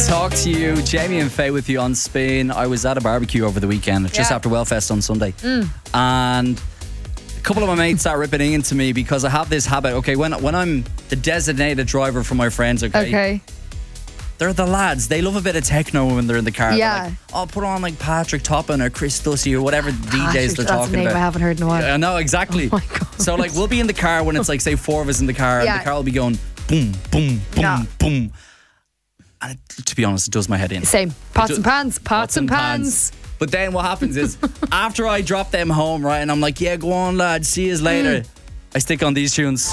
talk to you. Jamie and Faye with you on Spin. I was at a barbecue over the weekend, just after Wellfest on Sunday. And a couple of my mates started ripping into me because I have this habit. Okay, when I'm the designated driver for my friends, okay. They're the lads. They love a bit of techno when they're in the car. Yeah. Like, I'll put on like Patrick Toppin or Chris Stussy or whatever DJs they're That's talking a name about. I haven't heard in a while. I know, exactly. Oh my God. So like we'll be in the car when it's like say 4 of us in the car, and the car will be going boom, boom, boom, boom. And it, to be honest, it does my head in. Same. Pots and pans. But then what happens is after I drop them home, right, and I'm like, yeah, go on, lad, see yous later. I stick on these tunes.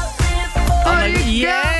I'm like, yeah.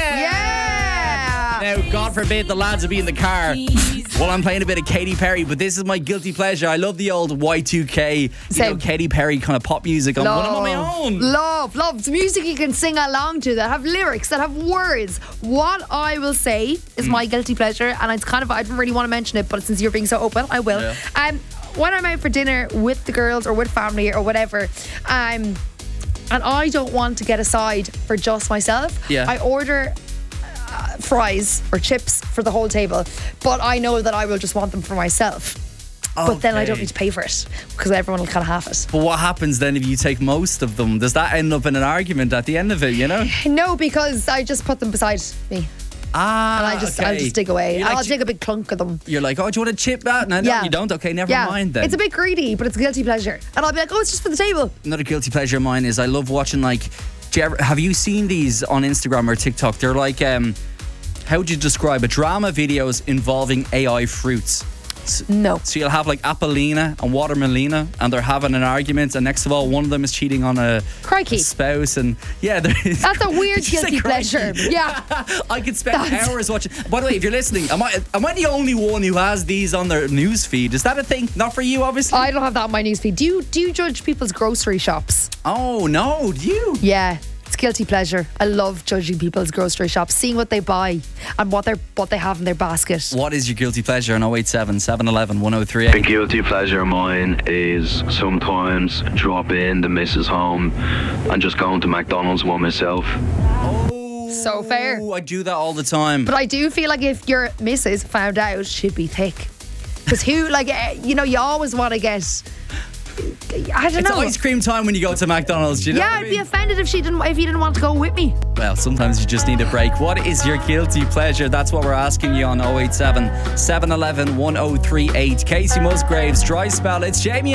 Now, God forbid the lads will be in the car while I'm playing a bit of Katy Perry, but this is my guilty pleasure. I love the old Y2K, Katy Perry kind of pop music. I'm when I'm on my own. Love. It's music you can sing along to that have lyrics, that have words. What I will say is my guilty pleasure, and it's kind of, I didn't really want to mention it, but since you're being so open, I will. Yeah. When I'm out for dinner with the girls or with family or whatever, and I don't want to get a side for just myself, I order fries or chips for the whole table, but I know that I will just want them for myself. But then I don't need to pay for it because everyone will kind of have it. But what happens then if you take most of them? Does that end up in an argument at the end of it, you know? No, because I just put them beside me. And I'll just dig away. I'll take a big clunk of them. You're like, oh, do you want to chip that? No, you don't. Okay, never mind then. It's a bit greedy, but it's a guilty pleasure. And I'll be like, oh, it's just for the table. Another guilty pleasure of mine is I love watching have you seen these on Instagram or TikTok? They're like, how would you describe it? Drama videos involving AI fruits. No. So you'll have like Appalina and Watermelina, and they're having an argument, and next of all, one of them is cheating on a spouse, and that's a weird guilty pleasure. Yeah, I could spend hours watching. By the way, if you're listening, am I the only one who has these on their news feed? Is that a thing? Not for you, obviously. I don't have that on my news feed. Do you judge people's grocery shops? Oh no, do you? Yeah. It's guilty pleasure. I love judging people's grocery shops, seeing what they buy and what they have in their basket. What is your guilty pleasure on 087 711 1038? A guilty pleasure of mine is sometimes dropping the missus home and just going to McDonald's by myself. Oh, so fair. I do that all the time. But I do feel like if your missus found out, she'd be thick. Because you always want to get... I don't know. It's ice cream time when you go to McDonald's. You know I'd be offended if you didn't want to go with me. Well, sometimes you just need a break. What is your guilty pleasure? That's what we're asking you on 087 711 1038. Casey Musgraves, Dry Spell. It's Jamie.